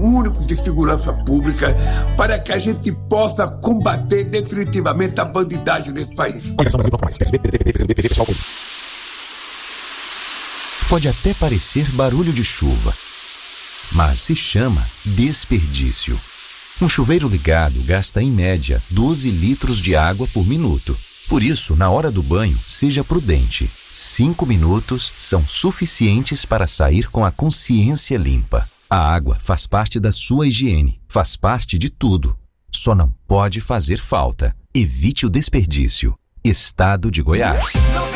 único de segurança pública para que a gente possa combater definitivamente a bandidagem nesse país. Pode até parecer barulho de chuva, mas se chama desperdício. Um chuveiro ligado gasta, em média, 12 litros de água por minuto. Por isso, na hora do banho, seja prudente. 5 minutos são suficientes para sair com a consciência limpa. A água faz parte da sua higiene, faz parte de tudo. Só não pode fazer falta. Evite o desperdício. Estado de Goiás.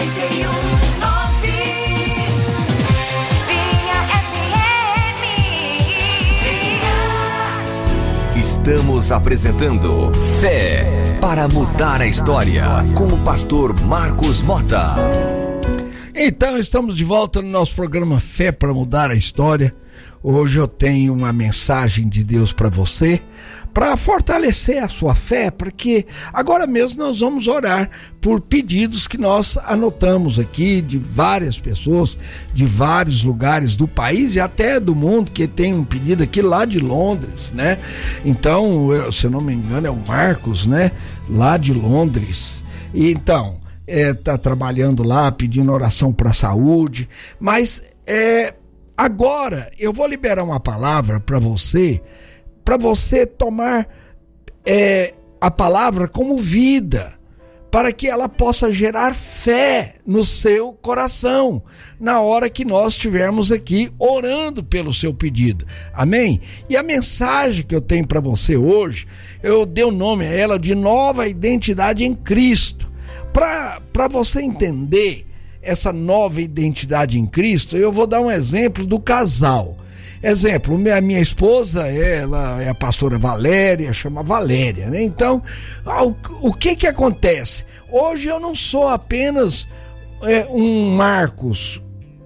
Estamos apresentando Fé para Mudar a História, com o pastor Marcos Mota. Então, estamos de volta no nosso programa Fé para Mudar a História. Hoje eu tenho uma mensagem de Deus para você, para fortalecer a sua fé, porque agora mesmo nós vamos orar por pedidos que nós anotamos aqui de várias pessoas, de vários lugares do país e até do mundo, que tem um pedido aqui lá de Londres, né? Então, se eu não me engano, é o Marcos, né? Lá de Londres. E então, tá trabalhando lá, pedindo oração para a saúde, mas agora eu vou liberar uma palavra para você tomar a palavra como vida, para que ela possa gerar fé no seu coração, na hora que nós estivermos aqui orando pelo seu pedido, amém? E a mensagem que eu tenho para você hoje, eu dei o nome a ela de Nova Identidade em Cristo. Para você entender essa nova identidade em Cristo, eu vou dar um exemplo do casal. Exemplo, a minha esposa, ela é a pastora Valéria, chama Valéria, né? Então, o que acontece? Hoje eu não sou apenas um Marcos,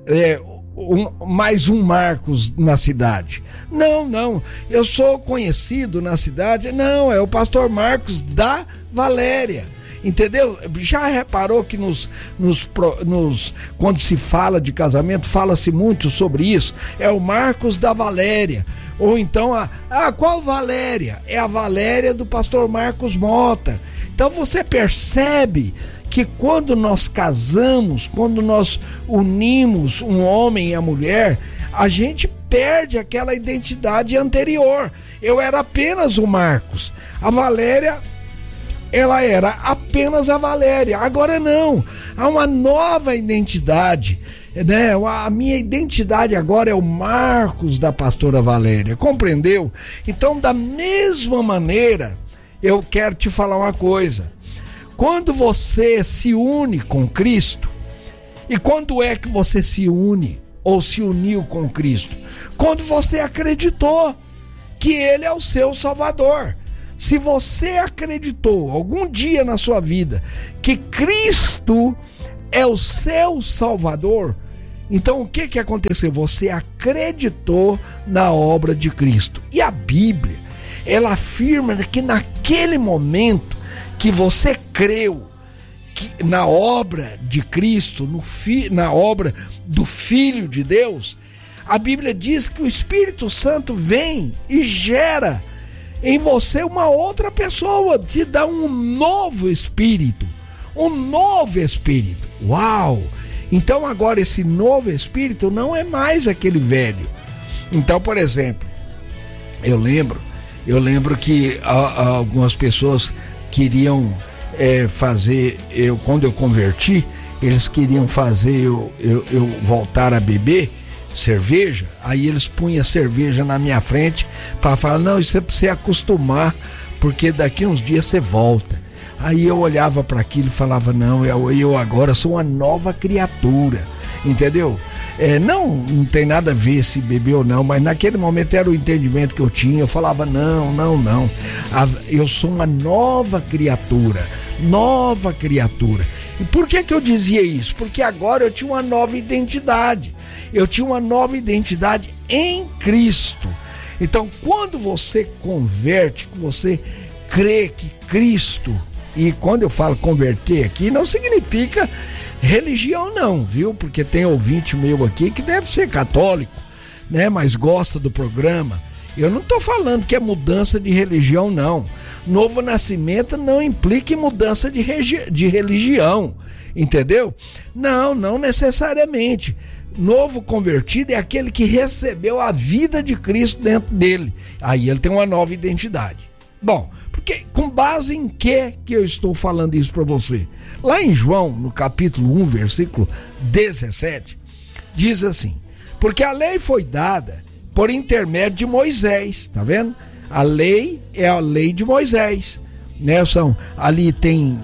mais um Marcos na cidade. Não, eu sou conhecido na cidade, não, é o pastor Marcos da Valéria. Entendeu? Já reparou que quando se fala de casamento, fala-se muito sobre isso? É o Marcos da Valéria. Ou então, qual Valéria? É a Valéria do pastor Marcos Mota. Então você percebe que quando nós casamos, quando nós unimos um homem e a mulher, a gente perde aquela identidade anterior. Eu era apenas o Marcos. A Valéria, ela era apenas a Valéria. Agora não, há uma nova identidade, né? A minha identidade agora é o Marcos da pastora Valéria, compreendeu? Então, da mesma maneira, eu quero te falar uma coisa. Quando você se une com Cristo, e quando é que você se une ou se uniu com Cristo? Quando você acreditou que Ele é o seu Salvador. Se você acreditou algum dia na sua vida que Cristo é o seu Salvador, então o que aconteceu? Você acreditou na obra de Cristo. E a Bíblia, ela afirma que naquele momento que você creu que na obra de Cristo, na obra do Filho de Deus, a Bíblia diz que o Espírito Santo vem e gera em você uma outra pessoa, te dá um novo espírito. Uau! Então agora esse novo espírito não é mais aquele velho. Então, por exemplo, eu lembro que algumas pessoas queriam fazer, quando eu converti, eles queriam fazer eu voltar a beber cerveja. Aí eles punham cerveja na minha frente para falar, não, isso é para você acostumar, porque daqui uns dias você volta. Aí eu olhava para aquilo e falava, não, eu agora sou uma nova criatura, entendeu? Não tem nada a ver se bebeu ou não, mas naquele momento era o entendimento que eu tinha. Eu falava, não, eu sou uma nova criatura. E por que eu dizia isso? Porque agora eu tinha uma nova identidade. Eu tinha uma nova identidade em Cristo. Então, quando você converte, você crê que Cristo, e quando eu falo converter aqui, não significa religião não, viu? Porque tem ouvinte meu aqui que deve ser católico, né? Mas gosta do programa. Eu não estou falando que é mudança de religião, não. Novo nascimento não implica em mudança de religião, entendeu? Não necessariamente. Novo convertido é aquele que recebeu a vida de Cristo dentro dele. Aí ele tem uma nova identidade. Bom, porque com base em que eu estou falando isso para você? Lá em João, no capítulo 1, versículo 17, diz assim: porque a lei foi dada por intermédio de Moisés, tá vendo? A lei é a lei de Moisés, né? Ali tem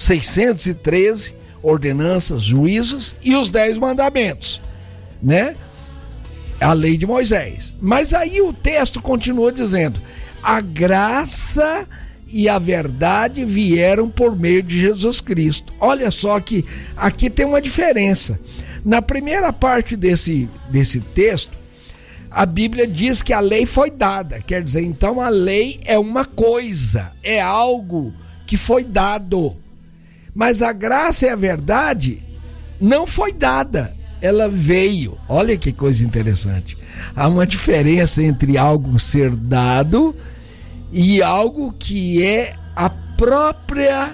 613 ordenanças, juízos e os 10 mandamentos, né? A lei de Moisés. Mas aí o texto continua dizendo: a graça e a verdade vieram por meio de Jesus Cristo. Olha só que aqui tem uma diferença. Na primeira parte desse texto, a Bíblia diz que a lei foi dada. Quer dizer, então a lei é uma coisa, é algo que foi dado. Mas a graça e a verdade não foi dada, ela veio. Olha que coisa interessante. Há uma diferença entre algo ser dado e algo que é a própria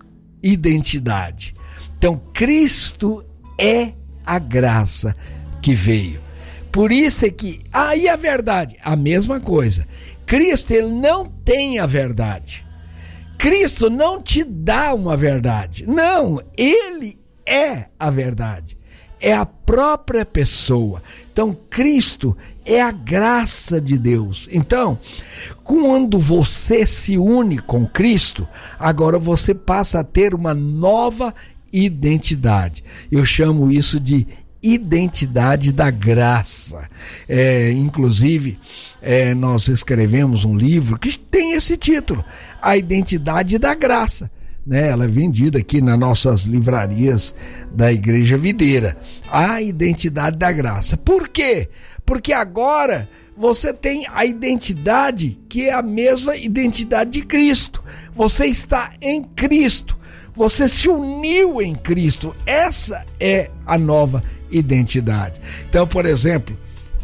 identidade. Então, Cristo é a graça que veio. Por isso é que, e a verdade? A mesma coisa. Cristo, ele não tem a verdade. Cristo não te dá uma verdade. Não, ele é a verdade. É a própria pessoa. Então, Cristo é a graça de Deus. Então, quando você se une com Cristo, agora você passa a ter uma nova identidade. Eu chamo isso de identidade da graça. Inclusive, nós escrevemos um livro que tem esse título, A Identidade da Graça, né? Ela é vendida aqui nas nossas livrarias da Igreja Videira. A Identidade da Graça. Por quê? Porque agora você tem a identidade que é a mesma identidade de Cristo. Você está em Cristo. Você se uniu em Cristo. Essa é a nova identidade. Então, por exemplo,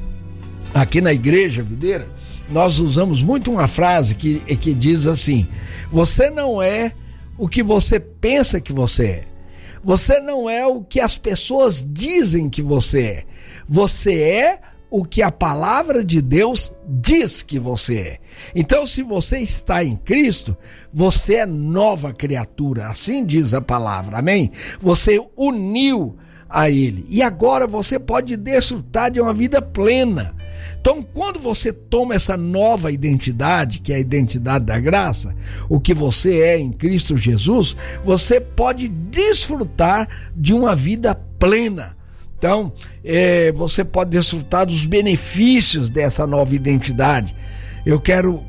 aqui na Igreja Videira, nós usamos muito uma frase que diz assim: você não é o que você pensa que você é. Você não é o que as pessoas dizem que você é. Você é o que a palavra de Deus diz que você é. Então, se você está em Cristo, você é nova criatura, assim diz a palavra, amém? Você uniu a Ele, e agora você pode desfrutar de uma vida plena. Então, quando você toma essa nova identidade, que é a identidade da graça, o que você é em Cristo Jesus, você pode desfrutar de uma vida plena. Então, você pode desfrutar dos benefícios dessa nova identidade. Eu quero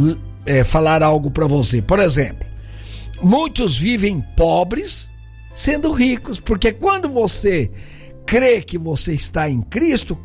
falar algo para você. Por exemplo, muitos vivem pobres sendo ricos, porque quando você crê que você está em Cristo,